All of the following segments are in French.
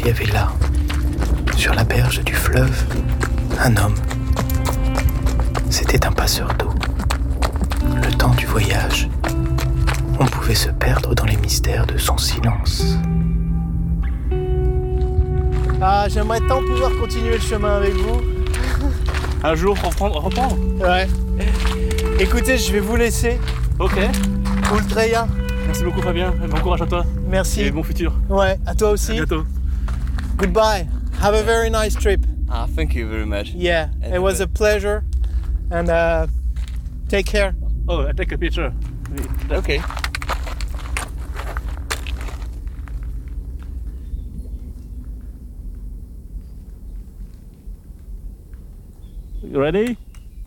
y avait là, sur la berge du fleuve, un homme. C'était un passeur d'eau. Le temps du voyage, on pouvait se perdre dans les mystères de son silence. Ah, j'aimerais tant pouvoir continuer le chemin avec vous. Un jour, reprendre. Ouais. Écoutez, je vais vous laisser. Ok. Ultreya. Merci beaucoup Fabien, bon courage à toi. Merci. Et bon futur. Ouais, à toi aussi. À bientôt. Goodbye. Have a very nice trip. Thank you very much. Yeah, it was a pleasure. And take care. Oh, I take a picture. Okay. You ready?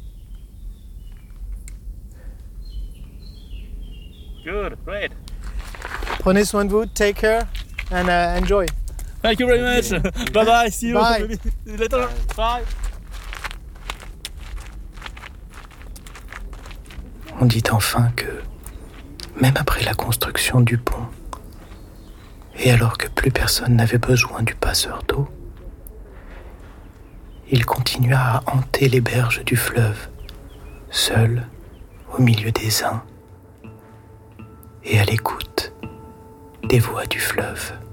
Good, great. Prenez soin de vous, take care, and enjoy. Thank you very much. Bye bye, see you. Bye. Later. Bye. On dit enfin que, même après la construction du pont, et alors que plus personne n'avait besoin du passeur d'eau, il continua à hanter les berges du fleuve, seul au milieu des uns et à l'écoute des voix du fleuve.